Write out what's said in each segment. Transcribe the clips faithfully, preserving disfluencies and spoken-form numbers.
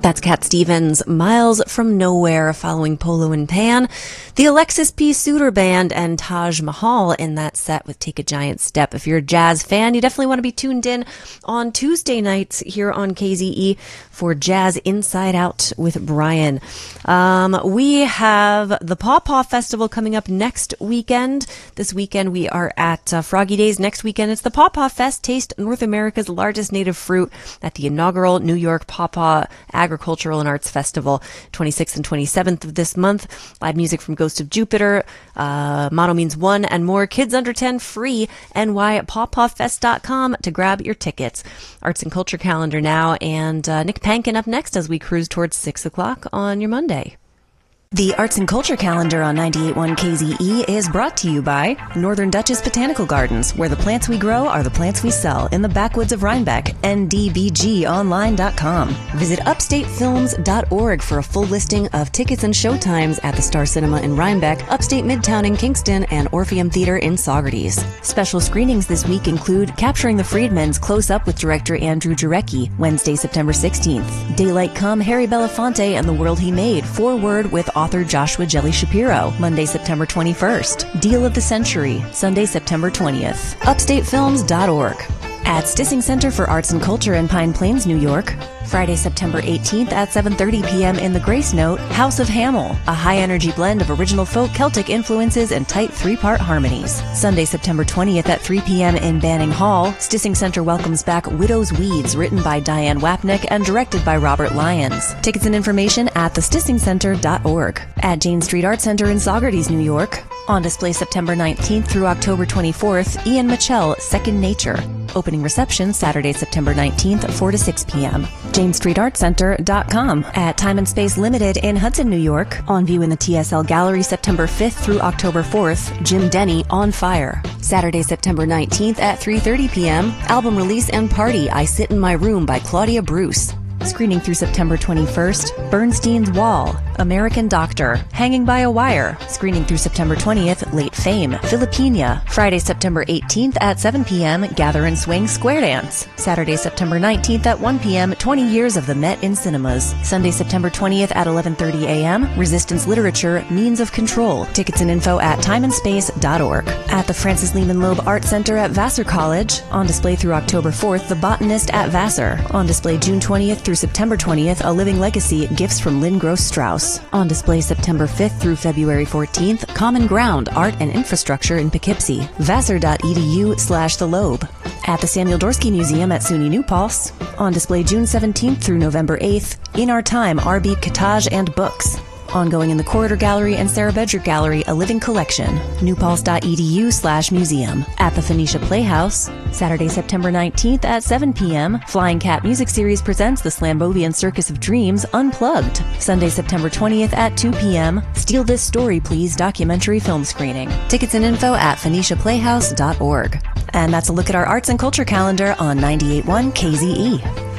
That's Cat Stevens, Miles from Nowhere, following Polo and Pan, the Alexis P. Suter Band, and Taj Mahal in that set with Take a Giant Step. If you're a jazz fan, you definitely want to be tuned in on Tuesday nights here on K Z E for Jazz Inside Out with Brian. Um, we have the Paw Paw Festival coming up next weekend. This weekend we are at uh, Froggy Days. Next weekend it's the Paw Paw Fest. Taste North America's largest native fruit at the inaugural New York Paw Paw Agricultural and Arts Festival, twenty-sixth and twenty-seventh of this month. Live music from Ghost of Jupiter, uh, Motto Means One, and more. Kids under ten free. N Y at paw paw fest dot com to grab your tickets. Arts and Culture calendar now, and uh, Nick Pankin up next as we cruise towards six o'clock on your Monday. The Arts and Culture calendar on ninety-eight point one K Z E is brought to you by Northern Dutchess Botanical Gardens, where the plants we grow are the plants we sell in the backwoods of Rhinebeck. N D B G online dot com. Visit upstate films dot org for a full listing of tickets and showtimes at the Star Cinema in Rhinebeck, Upstate Midtown in Kingston, and Orpheum Theater in Saugerties. Special screenings this week include Capturing the Freedmans Close Up with director Andrew Jarecki, Wednesday, September sixteenth. Daylight Come, Harry Belafonte and the World He Made, Forward with author Joshua Jelly Shapiro, Monday, September twenty-first. Deal of the Century, Sunday, September twentieth. upstate films dot org. At Stissing Center for Arts and Culture in Pine Plains, New York, Friday, September eighteenth at seven thirty p.m. in the Grace Note, House of Hamel, a high-energy blend of original folk Celtic influences and tight three-part harmonies. Sunday, September twentieth at three p.m. in Banning Hall, Stissing Center welcomes back Widow's Weeds, written by Diane Wapnick and directed by Robert Lyons. Tickets and information at the stissing center dot org. At Jane Street Art Center in Saugerties, New York, on display September nineteenth through October twenty-fourth, Ian Mitchell, Second Nature. Opening reception Saturday, September nineteenth, four to six p.m. jane street art center dot com. At Time and Space Limited in Hudson, New York, on view in the T S L Gallery September fifth through October fourth, Jim Denny, On Fire. Saturday, September nineteenth at three thirty p.m. Album release and party, I Sit in My Room by Claudia Bruce. Screening through September twenty-first, Bernstein's Wall, American Doctor, Hanging by a Wire. Screening through September twentieth, Late Fame, Filipina. Friday, September eighteenth at seven p.m., Gather and Swing Square Dance. Saturday, September nineteenth at one p.m., twenty years of the Met in Cinemas. Sunday, September twentieth at eleven thirty a.m., Resistance Literature, Means of Control. Tickets and info at time and space dot org. At the Francis Lehman Loeb Art Center at Vassar College, on display through October fourth, The Botanist at Vassar. On display June twentieth through September twentieth, A Living Legacy, Gifts from Lynn Gross Strauss. On display September fifth through February fourteenth, Common Ground, Art and Infrastructure in Poughkeepsie. vassar dot e d u slash the Loeb. At the Samuel Dorsky Museum at SUNY New Paltz. On display June seventeenth through November eighth, In Our Time, Arbi Cottage and Books. Ongoing in the Corridor Gallery and Sarah Bedrick Gallery, A Living Collection, new paltz dot e d u slash museum. At the Phoenicia Playhouse, Saturday, September nineteenth at seven p.m., Flying Cat Music Series presents the Slambovian Circus of Dreams Unplugged. Sunday, September twentieth at two p.m., Steal This Story Please documentary film screening. Tickets and info at phoenicia playhouse dot org. And that's a look at our arts and culture calendar on ninety-eight point one K Z E.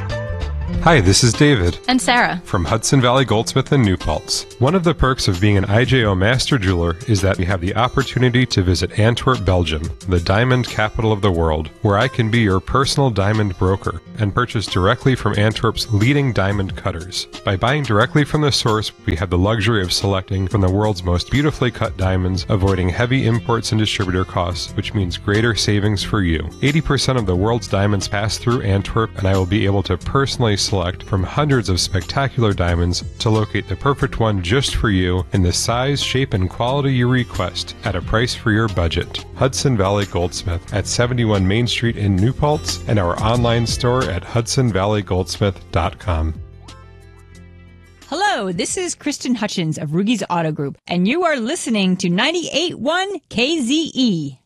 Hi, this is David. And Sarah. From Hudson Valley Goldsmith in New Paltz. One of the perks of being an I J O Master Jeweler is that we have the opportunity to visit Antwerp, Belgium, the diamond capital of the world, where I can be your personal diamond broker and purchase directly from Antwerp's leading diamond cutters. By buying directly from the source, we have the luxury of selecting from the world's most beautifully cut diamonds, avoiding heavy imports and distributor costs, which means greater savings for you. eighty percent of the world's diamonds pass through Antwerp, and I will be able to personally select from hundreds of spectacular diamonds to locate the perfect one just for you in the size, shape, and quality you request at a price for your budget. Hudson Valley Goldsmith at seventy-one Main Street in New Paltz and our online store at hudson valley goldsmith dot com. Hello, this is Kristen Hutchins of Rugy's Auto Group, and you are listening to ninety-eight point one K Z E.